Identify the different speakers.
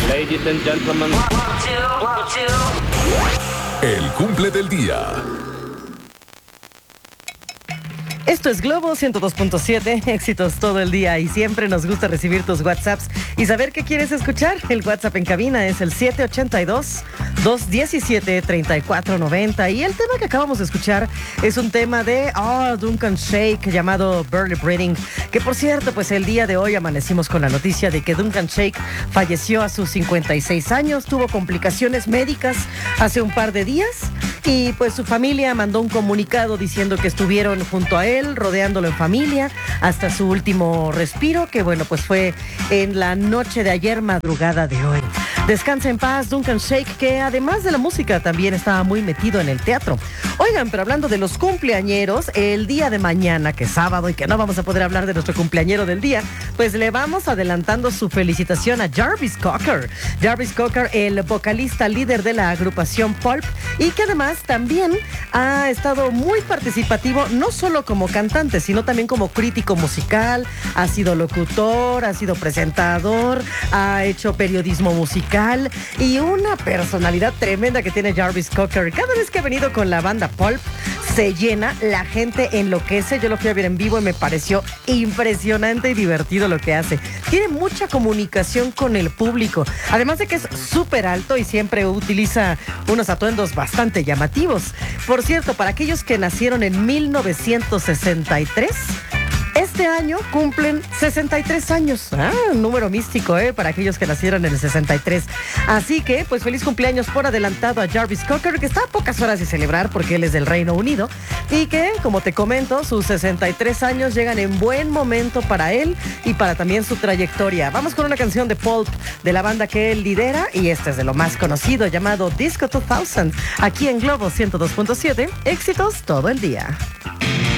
Speaker 1: Ladies and gentlemen.
Speaker 2: El cumple del día.
Speaker 3: Esto es Globo 102.7, éxitos todo el día y siempre nos gusta recibir tus WhatsApps y saber qué quieres escuchar. El WhatsApp en cabina es el 782-217-3490 y el tema que acabamos de escuchar es un tema de Duncan Sheik llamado Barely Breathing, que por cierto, pues el día de hoy amanecimos con la noticia de que Duncan Sheik falleció a sus 56 años, tuvo complicaciones médicas hace un par de días y pues su familia mandó un comunicado diciendo que estuvieron junto a él, rodeándolo en familia, hasta su último respiro, que bueno, pues fue en la noche de ayer, madrugada de hoy. Descansa en paz, Duncan Sheik, que además de la música también estaba muy metido en el teatro. Oigan, pero hablando de los cumpleañeros, el día de mañana, que es sábado y que no vamos a poder hablar de nuestro cumpleañero del día, pues le vamos adelantando su felicitación a Jarvis Cocker. Jarvis Cocker, el vocalista líder de la agrupación Pulp, y que además también ha estado muy participativo, no solo como cantante, sino también como crítico musical, ha sido locutor, ha sido presentador, ha hecho periodismo musical y una personalidad tremenda que tiene Jarvis Cocker. Cada vez que ha venido con la banda Pulp, se llena, la gente enloquece. Yo lo fui a ver en vivo y me pareció impresionante y divertido lo que hace. Tiene mucha comunicación con el público, además de que es súper alto y siempre utiliza unos atuendos bastante llamativos. Por cierto, para aquellos que nacieron en 1963, este año cumplen 63 años. Un número místico, para aquellos que nacieron en el 63. Así que, pues feliz cumpleaños por adelantado a Jarvis Cocker, que está a pocas horas de celebrar porque él es del Reino Unido. Y que, como te comento, sus 63 años llegan en buen momento para él y para también su trayectoria. Vamos con una canción de Pulp, de la banda que él lidera, y este es de lo más conocido, llamado Disco 2000, aquí en Globo 102.7, éxitos todo el día.